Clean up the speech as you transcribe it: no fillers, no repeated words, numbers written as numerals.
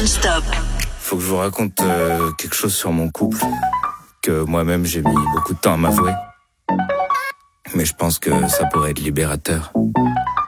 non-stop. Faut que je vous raconte quelque chose sur mon couple que moi-même j'ai mis beaucoup de temps à m'avouer. Mais je pense que ça pourrait être libérateur.